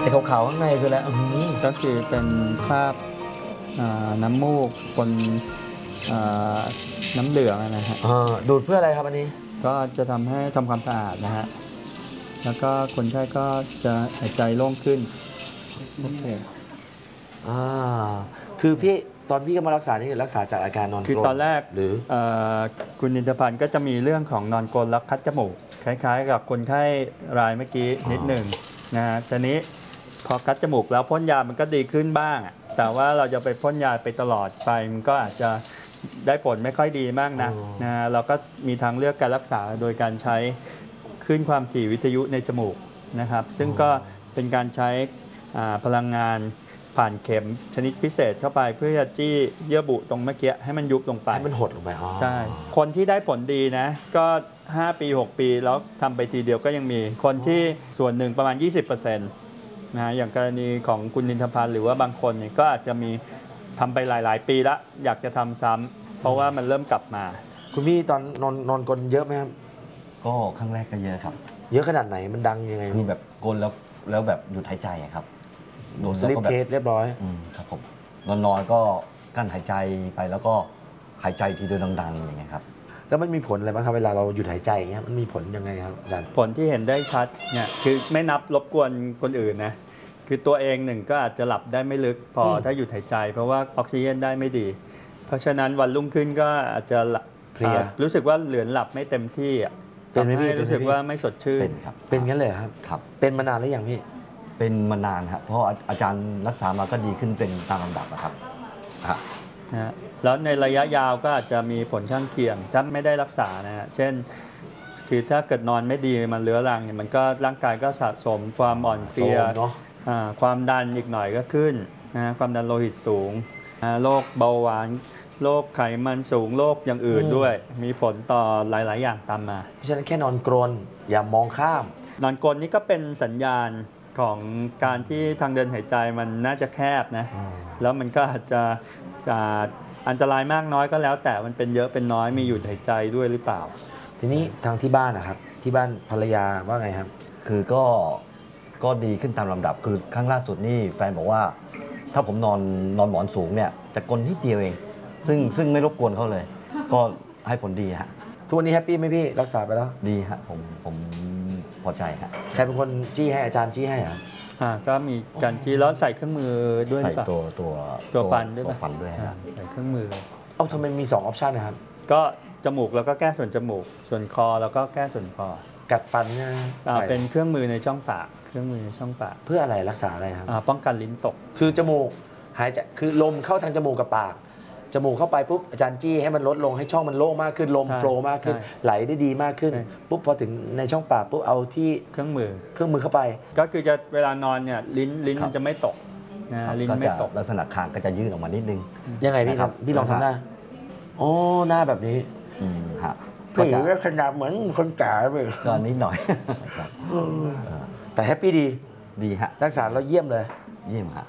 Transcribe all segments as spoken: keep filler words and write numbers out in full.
ไอ้ขาวๆข้างในคืออะไรก็คือเป็นคราบน้ำมูกบนน้ำเหลืองนะฮะดูดเพื่ออะไรครับอันนี้ก็จะทำให้ทำความสะอาดนะฮะแล้วก็คนไข้ก็จะหายใจโล่งขึ้นโอเคอ่าคือพี่ตอนพี่ก็มารักษานี่รักษาจากอาการนอนกรนคือตอนแรกหรือคุณนินทพันธ์ก็จะมีเรื่องของนอนกรนแล้วคัดจมูกคล้ายๆกับคนไข้รายเมื่อกี้นิดหนึ่งนะฮะตอนนี้พอคัดจมูกแล้วพ่นยามันก็ดีขึ้นบ้างแต่ว่าเราจะไปพ่นยาไปตลอดไปมันก็อาจจะได้ผลไม่ค่อยดีมากนะนะเราก็มีทางเลือกการรักษาโดยการใช้คลื่นความถี่วิทยุในจมูกนะครับซึ่งก็เป็นการใช้พลังงานผ่านเข็มชนิดพิเศษเข้าไปเพื่อจะจี้เยื่อบุตรงเมื่อกี้ให้มันยุบลงไปให้มันหดลงไปใช่คนที่ได้ผลดีนะก็ห้าปีหกปีแล้วทำไปทีเดียวก็ยังมีคนที่ส่วนหนึ่งประมาณ ยี่สิบเปอร์เซ็นต์ นะอย่างกรณีของคุณนินทพันธ์หรือว่าบางคนเนี่ยก็อาจจะมีทำไปหลายๆปีแล้วอยากจะทำซ้ำเพราะว่ามันเริ่มกลับมาคุณพี่ตอนนอนนอนกลนเยอะไหมครับก็ครั้งแรกก็เยอะครับเยอะขนาดไหนมันดังยังไงคือแบบกลนแล้วแล้วแบบหยุดหายใจครับโดนสลิปเทสเรียบร้อยอืมครับผมนอนนอนก็กั้นหายใจไปแล้วก็หายใจทีเดียวดังๆอย่างเงี้ยครับแล้วมันมีผลอะไรบ้างครับเวลาเราหยุดหายใจอย่างเงี้ยมันมีผลยังไงครับอาจารย์ผลที่เห็นได้ชัดเนี่ยคือไม่นับรบกวนคนอื่นนะคือตัวเองหนึ่งก็อาจจะหลับได้ไม่ลึกพอถ้าหยุดหายใจเพราะว่าออกซิเจนได้ไม่ดีเพราะฉะนั้นวันรุ่งขึ้นก็อาจจะเพลียรู้สึกว่าเหลือนหลับไม่เต็มที่ทำให้รู้สึกว่าไม่สดชื่นเป็นครับเป็นงั้นเลยครับครับเป็นมานานหรือยังพี่เป็นมานานครับเพราะอาจารย์รักษามาก็ดีขึ้นเป็นตามลำดับนะครับนะแล้วในระยะยาวก็อาจจะมีผลข้างเคียงถ้าไม่ได้รักษานะฮะเช่นคือถ้าเกิดนอนไม่ดีมันเรื้อรังเนี่ยมันก็ร่างกายก็สะสมความอ่อนเพลียความดันอีกหน่อยก็ขึ้นนะความดันโลหิตสูงโรคเบาหวานโรคไขมันสูงโรคอย่างอื่นด้วยมีผลต่อหลายๆอย่างตามมาเพราะฉะนั้นแค่นอนกรนอย่ามองข้ามนอนกรนนี่ก็เป็นสัญญาณของการที่ทางเดินหายใจมันน่าจะแคบนะแล้วมันก็อาจจะอันตรายมากน้อยก็แล้วแต่มันเป็นเยอะเป็นน้อยมีหยุดหายใจด้วยหรือเปล่าทีนี้ทางที่บ้านนะครับที่บ้านภรรยาว่าไงครับคือก็ก็ดีขึ้นตามลำดับคือครั้งล่าสุดนี่แฟนบอกว่าถ้าผมนอนนอนหมอนสูงเนี่ยจะกลนนิดเดียวเองซึ่งซึ่งไม่รบกวนเขาเลยก็ให้ผลดีฮะทุกวันนี้แฮปปี้ไหมพี่รักษาไปแล้วดีฮะผมผมพอใจฮะใครเป็นคนจี้ให้อาจารย์จี้ให้ครับอ่าก็มีการจี้แล้วใส่เครื่องมือด้วยใส่ตัวตัวตัวฟันด้วยตัวฟันด้วยฮะใส่เครื่องมือเอ้าทำไมมีสองออปชันนะครับก็จมูกแล้วก็แก้ส่วนจมูกส่วนคอแล้วก็แก้ส่วนคอกัดฟันนะเป็นเครื่องมือในช่องปากเครื่องมือในช่องปากเพื่ออะไรรักษาอะไรครับป้องกันลิ้นตกคือจมูกหายใจคือลมเข้าทางจมูกกับปากจมูกเข้าไปปุ๊บอาจารย์จี้ให้มันลดลงให้ช่องมันโล่งมากขึ้นลมโฟล์มากขึ้นไหลได้ดีมากขึ้นปุ๊บพอถึงในช่องปากปุ๊บเอาที่เครื่องมือเครื่องมือเข้าไปก็คือจะเวลานอนเนี่ยลิ้นลิ้นจะไม่ตกนะลิ้นไม่ตกลักษณะคางก็จะยื่นออกมานิดนึงยังไงพี่ครับพี่ลองทำหน้าโอ้หน้าแบบนี้ฮะพี่ลักษณะเหมือนคนแก่ไปก็นิดหน่อยแต่แฮปปี้ดีดีฮะรักษาแล้วเยี่ยมเลยเยี่ยมฮะ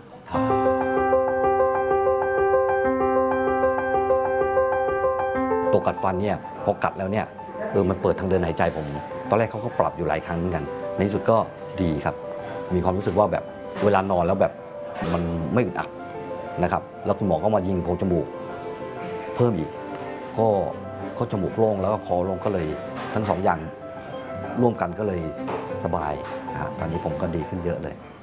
ตัวกัดฟันเนี่ยพอกัดแล้วเนี่ยเออมันเปิดทางเดินหายใจผมตอนแรกเขาก็ปรับอยู่หลายครั้งเหมือนกันในที่สุดก็ดีครับมีความรู้สึกว่าแบบเวลานอนแล้วแบบมันไม่อึดอัดนะครับแล้วคุณหมอก็มายิงโพรงจมูกเพิ่มอีกก็ก็จมูกโล่งแล้วก็คอโล่งก็เลยทั้งสองอย่างร่วมกันก็เลยสบายนะตอนนี้ผมก็ดีขึ้นเยอะเลย